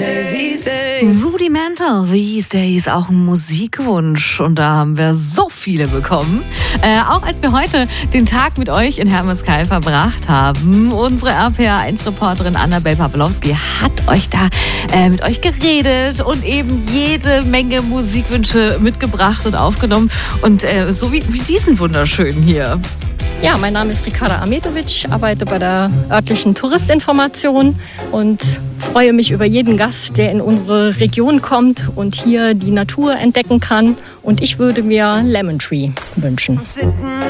Rudimental These Days, auch ein Musikwunsch. Und da haben wir so viele bekommen. Auch als wir heute den Tag mit euch in Hermeskeil verbracht haben. Unsere RPA1-Reporterin Annabel Pawlowski hat euch da mit euch geredet und eben jede Menge Musikwünsche mitgebracht und aufgenommen. Und so wie diesen wunderschönen hier. Ja, mein Name ist Ricarda Ametovic, arbeite bei der örtlichen Touristinformation und freue mich über jeden Gast, der in unsere Region kommt und hier die Natur entdecken kann. Und ich würde mir Lemon Tree wünschen.